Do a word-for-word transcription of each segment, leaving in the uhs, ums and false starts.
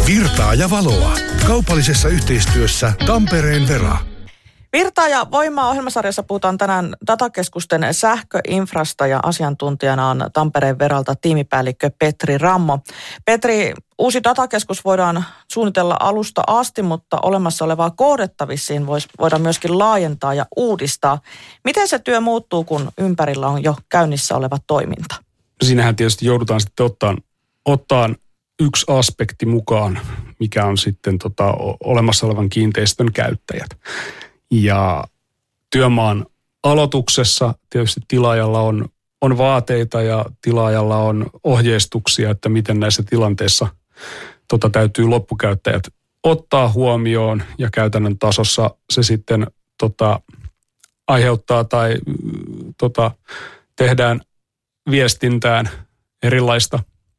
Virtaa ja valoa. Kaupallisessa yhteistyössä Tampereen Vera. Virtaa ja voimaa -ohjelmasarjassa puhutaan tänään datakeskusten sähköinfrasta ja asiantuntijana on Tampereen Veralta tiimipäällikkö Petri Rammo. Petri, uusi datakeskus voidaan suunnitella alusta asti, mutta olemassa olevaa koodettavissiin voidaan myöskin laajentaa ja uudistaa. Miten se työ muuttuu, kun ympärillä on jo käynnissä oleva toiminta? Siinähän tietysti joudutaan sitten ottaan, ottaan yksi aspekti mukaan, mikä on sitten tota, olemassa olevan kiinteistön käyttäjät. Ja työmaan aloituksessa tietysti tilaajalla on, on vaateita ja tilaajalla on ohjeistuksia, että miten näissä tilanteissa tota, täytyy loppukäyttäjät ottaa huomioon. Ja käytännön tasossa se sitten tota, aiheuttaa tai tota, tehdään viestintään erilaista.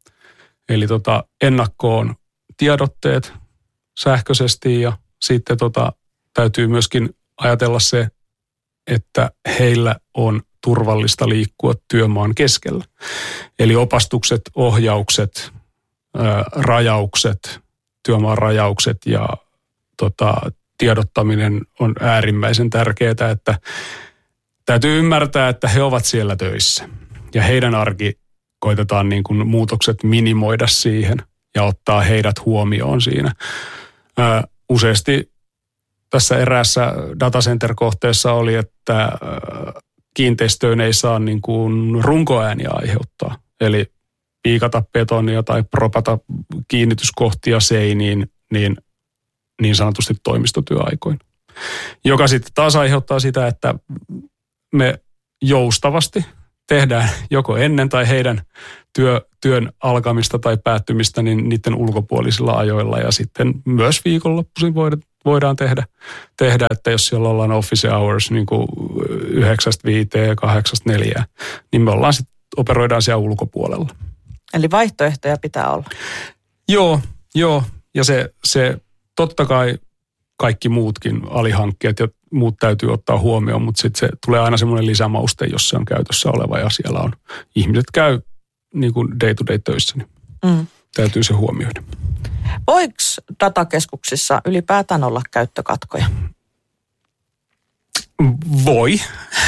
Eli tota, ennakkoon tiedotteet sähköisesti ja sitten tota, täytyy myöskin ajatella se, että heillä on turvallista liikkua työmaan keskellä. Eli opastukset, ohjaukset, ää, rajaukset, työmaan rajaukset ja tota, tiedottaminen on äärimmäisen tärkeää, että täytyy ymmärtää, että he ovat siellä töissä. Ja heidän arki koitetaan niin kuin muutokset minimoida siihen ja ottaa heidät huomioon siinä. Ää, useasti tässä eräässä datacenter-kohteessa oli, että kiinteistöön ei saa niin kuin runkoääniä aiheuttaa. Eli piikata betonia tai propata kiinnityskohtia seiniin niin, niin sanotusti toimistotyöaikoina. Joka sitten taas aiheuttaa sitä, että me joustavasti tehdään joko ennen tai heidän työ, työn alkamista tai päättymistä niin niiden ulkopuolisilla ajoilla ja sitten myös viikonloppuisin voidaan tehdä, tehdä, että jos siellä ollaan office hours niin kuin yhdeksästä viiteen ja kahdeksasta neljään, niin me ollaan sitten, operoidaan siellä ulkopuolella. Eli vaihtoehtoja pitää olla. Joo, joo. Ja se, se totta kai kaikki muutkin alihankkeet ja muut täytyy ottaa huomioon, mutta sitten se tulee aina semmoinen lisämauste, jos se on käytössä oleva ja siellä on ihmiset käy niin kuin day to day töissä, niin mm. täytyy se huomioida. Voiko datakeskuksissa ylipäätään olla käyttökatkoja? Voi.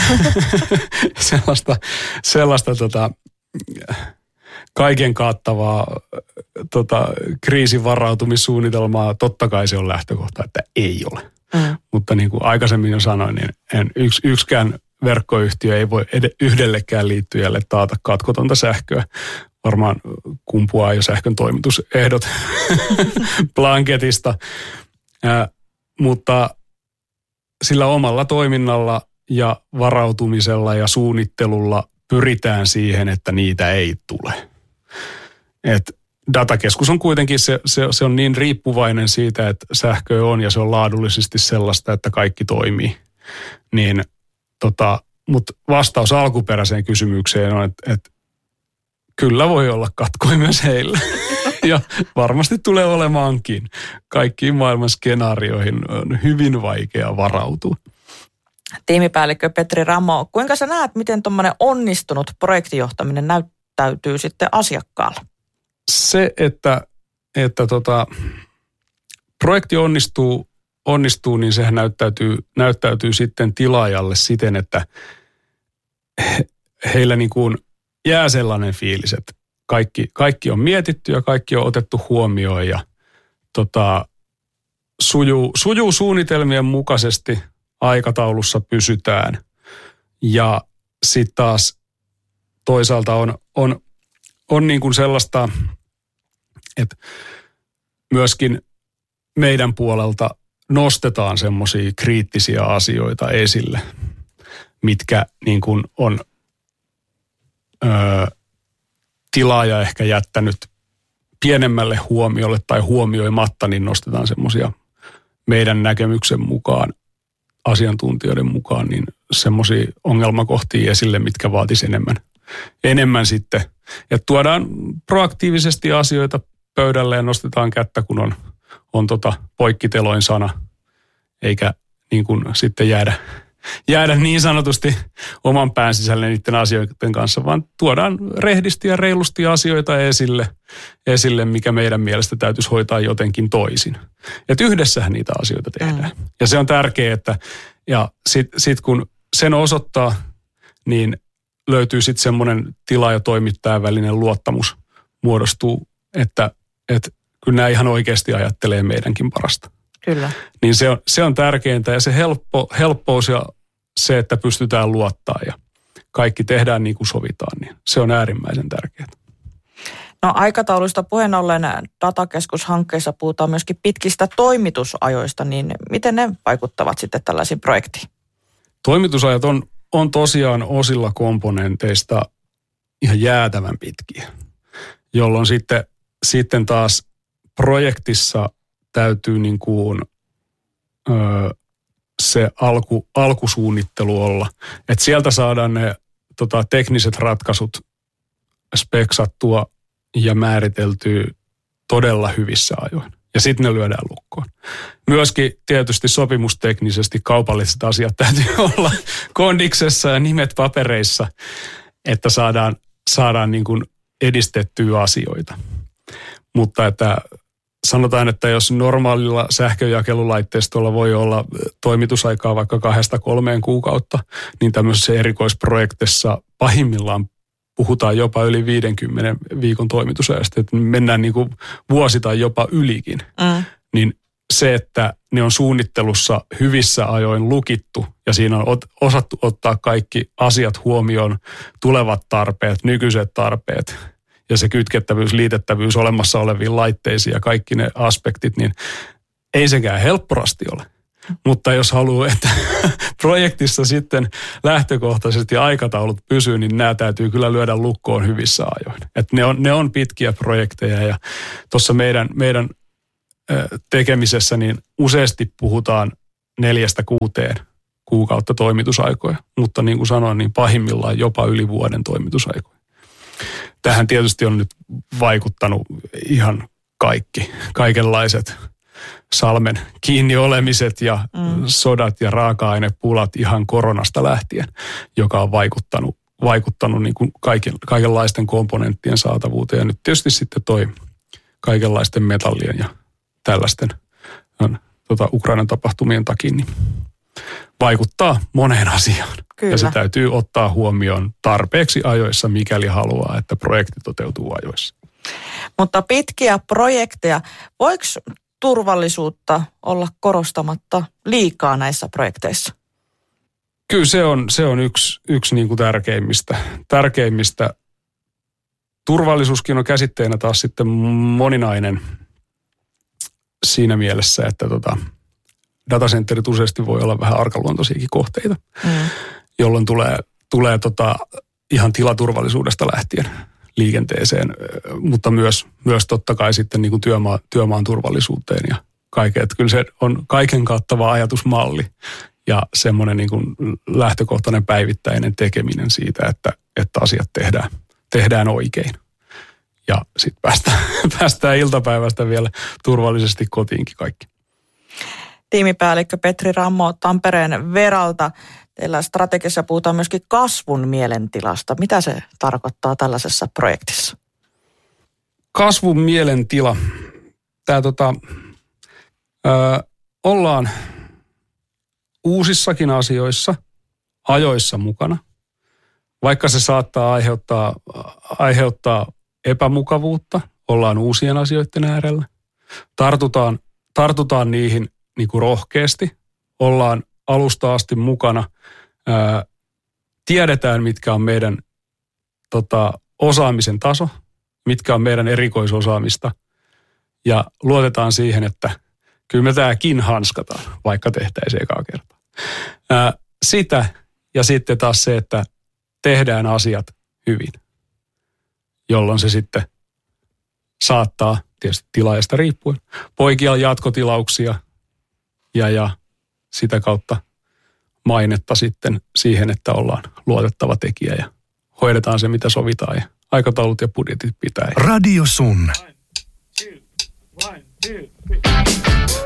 sellaista sellaista tota, kaiken kattavaa tota, kriisin varautumissuunnitelmaa, totta kai se on lähtökohta, että ei ole. Mm. Mutta niin kuin aikaisemmin jo sanoin, niin en, yks, yksikään verkkoyhtiö ei voi ed- yhdellekään liittyjälle taata katkotonta sähköä. Varmaan kumpuaa jo sähkön toimitusehdot blanketista, Ä, mutta sillä omalla toiminnalla ja varautumisella ja suunnittelulla pyritään siihen, että niitä ei tule. Et datakeskus on kuitenkin, se, se, se on niin riippuvainen siitä, että sähköä on ja se on laadullisesti sellaista, että kaikki toimii. Niin, tota, mutta vastaus alkuperäiseen kysymykseen on, että, että kyllä voi olla katkoja myös heillä. Ja varmasti tulee olemaankin. Kaikkiin maailman skenaarioihin on hyvin vaikea varautua. Tiimipäällikkö Petri Rammo, kuinka sä näet, miten tuommoinen onnistunut projektijohtaminen näyttäytyy sitten asiakkaalla? Se, että, että tota, projekti onnistuu, onnistuu, niin sehän näyttäytyy, näyttäytyy sitten tilaajalle siten, että he, heillä niin kuin jää sellainen fiilis, että kaikki, kaikki on mietitty ja kaikki on otettu huomioon ja tota, sujuu, sujuu suunnitelmien mukaisesti, aikataulussa pysytään. Ja sitten taas toisaalta on, on, on niin kuin sellaista, että myöskin meidän puolelta nostetaan semmoisia kriittisiä asioita esille, mitkä niin kuin on Öö, tilaaja ehkä jättänyt pienemmälle huomiolle tai huomioimatta, niin nostetaan semmoisia meidän näkemyksen mukaan, asiantuntijoiden mukaan, niin semmoisia ongelmakohtia esille, mitkä vaatisi enemmän, enemmän sitten. Ja tuodaan proaktiivisesti asioita pöydälle ja nostetaan kättä, kun on, on tota poikkiteloin sana, eikä niin kuin sitten jäädä, jäädä niin sanotusti oman pään sisälle niiden asioiden kanssa, vaan tuodaan rehdisti ja reilusti asioita esille, esille mikä meidän mielestä täytyisi hoitaa jotenkin toisin. Että yhdessähän niitä asioita tehdään. Mm. Ja se on tärkeää, että ja sitten sit kun sen osoittaa, niin löytyy sitten semmoinen tila- ja toimittajan välinen luottamus muodostuu, että, että kyllä nämä ihan oikeasti ajattelee meidänkin parasta. Kyllä. Niin se on, se on tärkeintä ja se helppo, helppous ja se, että pystytään luottaa ja kaikki tehdään niin kuin sovitaan, niin se on äärimmäisen tärkeää. No aikatauluista puheen ollen datakeskushankkeissa puhutaan myöskin pitkistä toimitusajoista, niin miten ne vaikuttavat sitten tällaisiin projektiin? Toimitusajat on, on tosiaan osilla komponenteista ihan jäätävän pitkiä, jolloin sitten, sitten taas projektissa täytyy niin kuin, ö, se alku, alkusuunnittelu olla. Että sieltä saadaan ne tota, tekniset ratkaisut speksattua ja määriteltyä todella hyvissä ajoin. Ja sitten ne lyödään lukkoon. Myöskin tietysti sopimusteknisesti kaupalliset asiat täytyy olla kondiksessa ja nimet papereissa, että saadaan, saadaan niin kuin edistettyä asioita. Mutta että sanotaan, että jos normaalilla sähköjakelulaitteistolla voi olla toimitusaikaa vaikka kahdesta kolmeen kuukautta, niin tämmöisessä erikoisprojektissa pahimmillaan puhutaan jopa yli viidenkymmenen viikon toimitusajasta, että mennään niin kuin vuosi tai jopa ylikin. Mm. Niin se, että ne on suunnittelussa hyvissä ajoin lukittu ja siinä on osattu ottaa kaikki asiat huomioon, tulevat tarpeet, nykyiset tarpeet ja se kytkettävyys, liitettävyys olemassa oleviin laitteisiin ja kaikki ne aspektit, niin ei sekään helpporasti ole. Mutta jos haluaa, että projektissa sitten lähtökohtaisesti aikataulut pysyy, niin nämä täytyy kyllä lyödä lukkoon hyvissä ajoin. Että ne on, ne on pitkiä projekteja ja tuossa meidän, meidän tekemisessä niin useasti puhutaan neljästä kuuteen kuukautta toimitusaikoja, mutta niin kuin sanoin, niin pahimmillaan jopa yli vuoden toimitusaikoja. Tähän tietysti on nyt vaikuttanut ihan kaikki, kaikenlaiset salmen kiinni olemiset ja mm. sodat ja raaka-ainepulat ihan koronasta lähtien, joka on vaikuttanut, vaikuttanut niin kuin kaiken, kaikenlaisten komponenttien saatavuuteen. Ja nyt tietysti sitten toi kaikenlaisten metallien ja tällaisten tota, Ukrainan tapahtumien takia niin vaikuttaa moneen asiaan. Kyllä. Ja se täytyy ottaa huomioon tarpeeksi ajoissa, mikäli haluaa, että projekti toteutuu ajoissa. Mutta pitkiä projekteja, voiko turvallisuutta olla korostamatta liikaa näissä projekteissa? Kyllä se on, se on yksi, yksi niin kuin tärkeimmistä, tärkeimmistä. Turvallisuuskin on käsitteenä taas sitten moninainen siinä mielessä, että tota, datacenterit useasti voi olla vähän arkaluontoisiakin kohteita, mm. jolloin tulee, tulee tota, ihan tilaturvallisuudesta lähtien liikenteeseen, mutta myös, myös totta kai sitten niin kuin työmaa, työmaan turvallisuuteen ja kaiken. Että kyllä se on kaiken kattava ajatusmalli ja semmoinen niin kuin lähtökohtainen päivittäinen tekeminen siitä, että, että asiat tehdään, tehdään oikein. Ja sitten päästään, päästään iltapäivästä vielä turvallisesti kotiinkin kaikki. Tiimipäällikkö Petri Rammo Tampereen Veralta. Teillä strategiassa puhutaan myöskin kasvun mielentilasta. Mitä se tarkoittaa tällaisessa projektissa? Kasvun mielentila. Tää tota, ö, ollaan uusissakin asioissa, ajoissa mukana. Vaikka se saattaa aiheuttaa, aiheuttaa epämukavuutta, ollaan uusien asioiden äärellä. Tartutaan, tartutaan niihin niin kuin rohkeasti. Ollaan alusta asti mukana. Ää, tiedetään, mitkä on meidän tota, osaamisen taso, mitkä on meidän erikoisosaamista. Ja luotetaan siihen, että kyllä me tämäkin hanskataan, vaikka tehtäisiin ekaa kertaa. Ää, sitä ja sitten taas se, että tehdään asiat hyvin, jolloin se sitten saattaa, tietysti tilaajasta riippuen, poikia jatkotilauksia ja, ja sitä kautta mainetta sitten siihen, että ollaan luotettava tekijä ja hoidetaan se, mitä sovitaan ja aikataulut ja budjetit pitää. Radio Sun. One, two, one, two, three.